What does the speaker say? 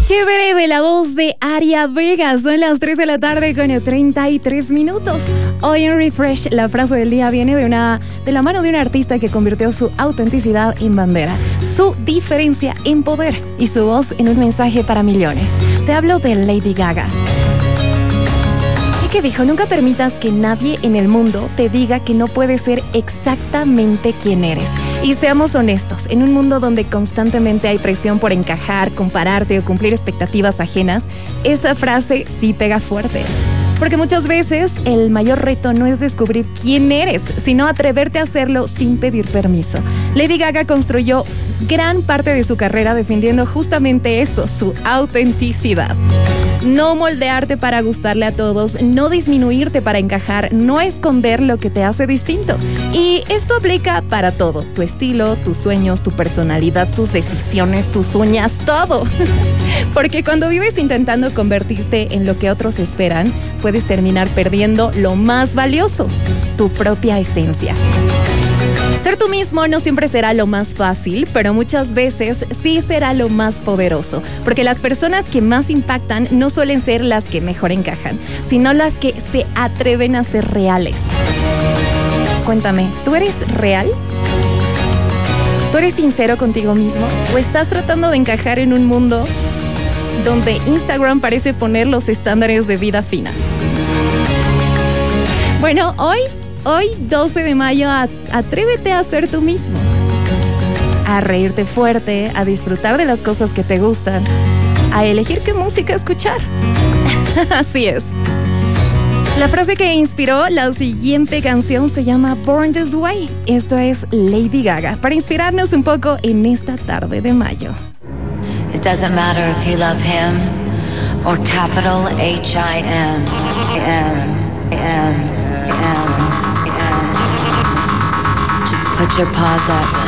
Chévere de la voz de Aria Vega. Son las 3 de la tarde con 33 minutos. Hoy en Refresh, la frase del día viene de la mano de un artista que convirtió su autenticidad en bandera, su diferencia en poder y su voz en un mensaje para millones. Te hablo de Lady Gaga. Que dijo, nunca permitas que nadie en el mundo te diga que no puedes ser exactamente quien eres. Y seamos honestos, en un mundo donde constantemente hay presión por encajar, compararte o cumplir expectativas ajenas, esa frase sí pega fuerte. Porque muchas veces el mayor reto no es descubrir quién eres, sino atreverte a hacerlo sin pedir permiso. Lady Gaga construyó gran parte de su carrera defendiendo justamente eso, su autenticidad. No moldearte para gustarle a todos, no disminuirte para encajar, no esconder lo que te hace distinto. Y esto aplica para todo, tu estilo, tus sueños, tu personalidad, tus decisiones, tus uñas, todo. Porque cuando vives intentando convertirte en lo que otros esperan, puedes terminar perdiendo lo más valioso, tu propia esencia. Ser tú mismo no siempre será lo más fácil, pero muchas veces sí será lo más poderoso, porque las personas que más impactan no suelen ser las que mejor encajan, sino las que se atreven a ser reales. Cuéntame, ¿tú eres real? ¿Tú eres sincero contigo mismo? ¿O estás tratando de encajar en un mundo donde Instagram parece poner los estándares de vida fina? Bueno, Hoy 12 de mayo, atrévete a ser tú mismo, a reírte fuerte, a disfrutar de las cosas que te gustan, a elegir qué música escuchar. Así es. La frase que inspiró la siguiente canción se llama Born This Way. Esto es Lady Gaga, para inspirarnos un poco en esta tarde de mayo. It doesn't matter if you love him or capital H-I-M. Put your paws up.